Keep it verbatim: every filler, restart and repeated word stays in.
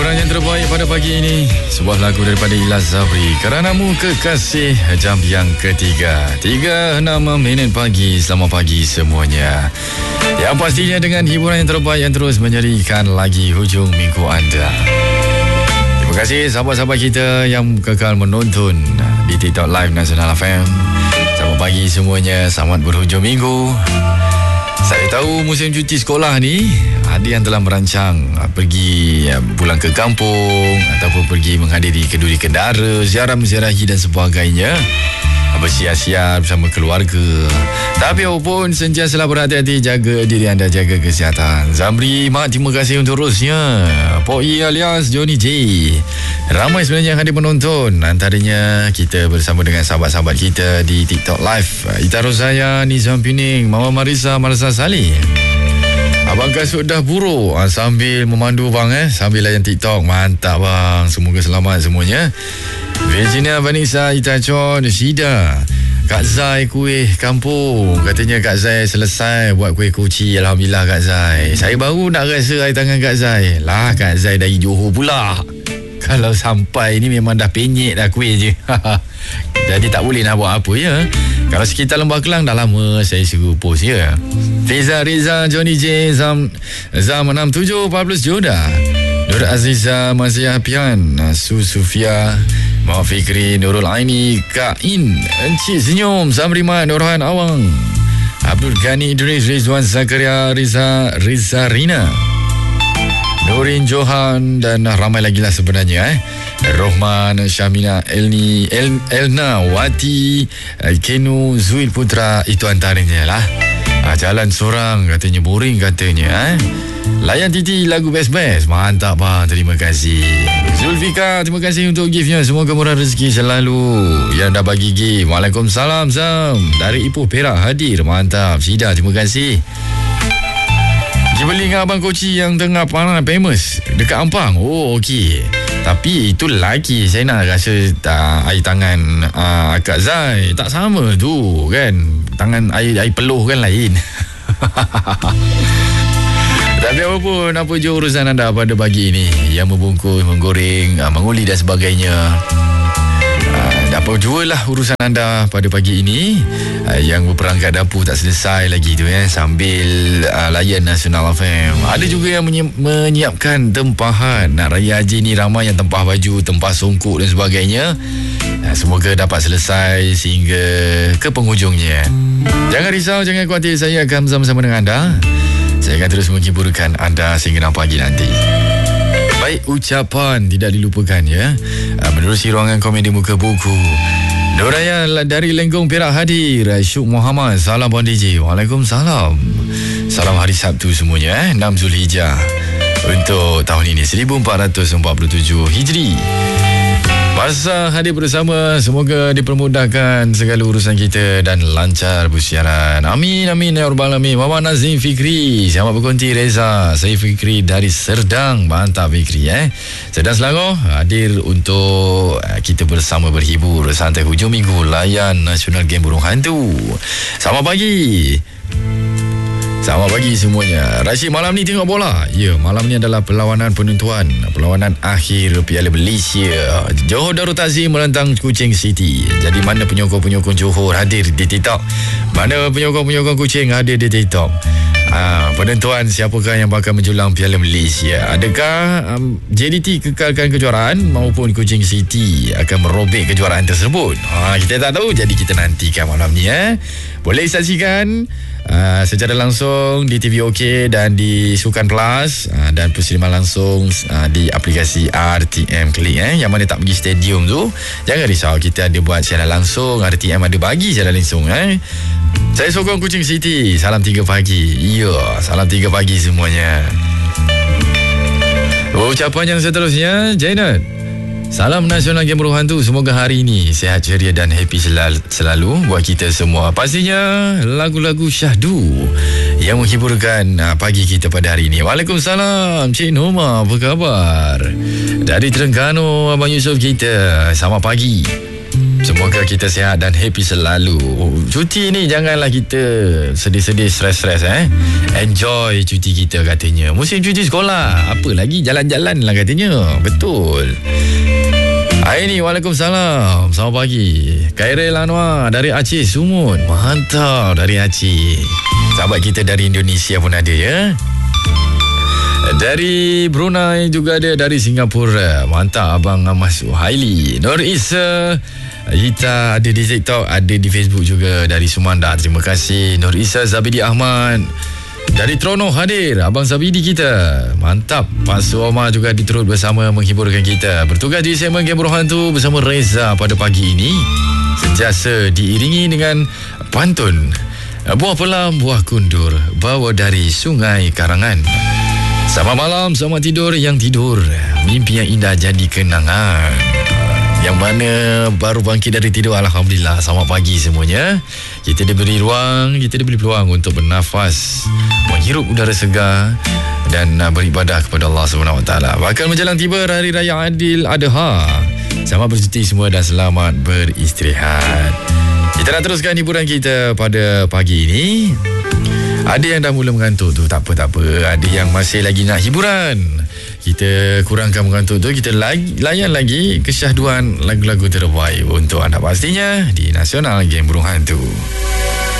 Hiburan yang terbaik pada pagi ini, sebuah lagu daripada Ilyas Zabri, Keranamu Kekasih, jam yang ketiga, tiga enam minit pagi. Selamat pagi semuanya. Yang pastinya dengan hiburan yang terbaik yang terus menjadikan lagi hujung minggu anda. Terima kasih sahabat-sahabat kita yang kekal menonton di TikTok Live Nasional F M. Selamat pagi semuanya, selamat berhujung minggu. Saya tahu musim cuti sekolah ni ada yang telah merancang pergi pulang ke kampung ataupun pergi menghadiri kenduri kendara, ziarah-menziarahi dan sebagainya, bersiar-siar bersama keluarga. Tapi apapun, sentiasalah berhati-hati, jaga diri anda, jaga kesihatan. Zamri, Mak, terima kasih untuk terusnya. Pok I alias Johnny J. Ramai sebenarnya yang hadir menonton. Antaranya kita bersama dengan sahabat-sahabat kita di TikTok Live. Ita Rozaya, Nizam Pining, Mama Marisa, Marisa Salih. Abang Kasut dah buruk sambil memandu bang eh sambil layan TikTok. Mantap bang. Semoga selamat semuanya. Virginia Vanessa Itachon Shida, Kak Zai kuih kampung. Katanya Kak Zai selesai buat kuih koci. Alhamdulillah Kak Zai. Saya baru nak rasa air tangan Kak Zai. Lah Kak Zai dari Johor pula. Kalau sampai ni memang dah penyek dah kuih je. Jadi tak boleh nak buat apa ya. Kalau sekitar Lembah Kelang dah lama saya suruh post ya. Fiza Riza Johnny J Zam Zam enam tujuh empat belas Joda, Nur Aziza Mazia Pian, Su Sufia, Mak Fikri, Nurul Aini, Kak In, Encik Senyum, Samriman, Nurhan Awang, Abdul Ghani Idris, Rizwan Zakaria, Riza Riza Rina, Nurin Johan dan ramai lagi lah sebenarnya eh. Rohman, Syamina, Elni, El, Elna, Wati, Kenu, Zuil Putra, itu antaranya lah. Ha, jalan seorang katanya boring katanya eh. Layan Titi lagu best-best. Mantap bang, terima kasih. Zulfika, terima kasih untuk giftnya. Semoga murah rezeki selalu. Yang dah bagi gift, Waalaikumsalam Zam. Dari Ipoh Perak hadir. Mantap. Sida, terima kasih. Jibeli dengan Abang Koci yang tengah panas famous dekat Ampang. Oh okey. Tapi itu lelaki. Saya nak rasa tak, air tangan uh, Kak Zai tak sama tu kan. Tangan air, air peluh kan lain. Tapi apa pun, apa je urusan anda pada pagi ini, yang membungkus, menggoreng, uh, menguli dan sebagainya, uh, dapat jualah urusan anda pada pagi ini. uh, Yang berperangkat dapur tak selesai lagi tu ya, sambil uh, layan Nasional F M. Ada juga yang menyi- menyiapkan tempahan. Nak raya haji ni ramai yang tempah baju, tempah songkok dan sebagainya. uh, Semoga dapat selesai sehingga ke penghujungnya. Jangan risau, jangan khawatir, saya akan bersama-sama dengan anda. Saya akan terus menghiburkan anda sehingga enam pagi nanti. Baik, ucapan tidak dilupakan ya. Menerusi ruangan komedi muka buku, Nuraya dari Lenggong Perak hadir. Syuk Muhammad, salam Puan D J. Waalaikumsalam. Salam hari Sabtu semuanya eh, enam Zulhijjah untuk tahun ini seribu empat ratus empat puluh tujuh Hijri. Masa hadir bersama, semoga dipermudahkan segala urusan kita dan lancar bersiaran. Amin, amin, ya Rabbal Alamin. Mama Nazim Fikri, selamat berkonti Reza. Saya Fikri dari Serdang. Mantap Fikri eh. Serdang Selangor hadir untuk kita bersama berhibur santai hujung minggu layan Nasional Game Burung Hantu. Selamat pagi. Selamat pagi semuanya. Rashid, malam ni tengok bola? Ya, malam ni adalah perlawanan penentuan, perlawanan akhir Piala Malaysia. Johor Darul Ta'zim menentang Kuching City. Jadi mana penyokong-penyokong Johor hadir di TikTok? Mana penyokong-penyokong Kuching hadir di TikTok? Ha, penentuan siapakah yang bakal menjulang Piala Malaysia? Adakah um, J D T kekalkan kejuaraan maupun Kuching City akan merobek kejuaraan tersebut? Ha, kita tak tahu, jadi kita nantikan malam ni eh. Boleh saksikan Uh, secara langsung di T V OK dan di Sukan Plus, uh, dan persiliman langsung uh, di aplikasi R T M Klik eh. Yang mana tak pergi stadium tu, jangan risau, kita ada buat siaran langsung. R T M ada bagi siaran langsung eh. Saya sokong Kuching City. Salam tiga pagi. Ya, salam tiga pagi semuanya. Ucapan yang seterusnya, Jainat, salam Nasional Game Burung Hantu. Semoga hari ini sihat, ceria dan happy selalu, selalu buat kita semua. Pastinya lagu-lagu syahdu yang menghiburkan uh, pagi kita pada hari ini. Waalaikumsalam Cik Noma, apa khabar? Dari Terengganu, Abang Yusof kita, selamat pagi. Semoga kita sihat dan happy selalu. Cuti ni janganlah kita sedih-sedih, stres-stres eh. Enjoy cuti kita katanya. Musim cuti sekolah, apa lagi jalan-jalan lah katanya. Betul. Hai ni, Waalaikumsalam. Selamat pagi. Khairil Anwar dari Aceh Sumut. Mantap, dari Aceh. Sahabat kita dari Indonesia pun ada ya. Dari Brunei juga ada, dari Singapura. Mantap Abang Mas Suhaili. Nur Isa Hita ada di TikTok, ada di Facebook juga. Dari Sumanda, terima kasih Nur Isa. Zabidi Ahmad dari Tronoh hadir, Abang Zabidi kita. Mantap. Pak Suoma juga diturut bersama menghiburkan kita. Bertugas di segmen Game Berhantu bersama Reza pada pagi ini. Sentiasa diiringi dengan pantun Buah Pelam, Buah Kundur, bawa dari Sungai Karangan. Selamat malam, selamat tidur yang tidur. Mimpi yang indah jadi kenangan. Yang mana baru bangkit dari tidur, Alhamdulillah. Selamat pagi semuanya. Kita diberi ruang, kita diberi peluang untuk bernafas, menghirup udara segar dan beribadah kepada Allah subhanahu wa taala. Bakal menjelang tiba Hari Raya Adil Adha. Selamat bercuti semua dan selamat beristirahat. Kita nak teruskan hiburan kita pada pagi ini. Ada yang dah mula mengantuk tu, tak apa, tak apa. Ada yang masih lagi nak hiburan. Kita kurangkan mengantuk tu, kita lagi, layan lagi kesyahduan lagu-lagu terbaik untuk anda pastinya di Nasional Game Burung Hantu.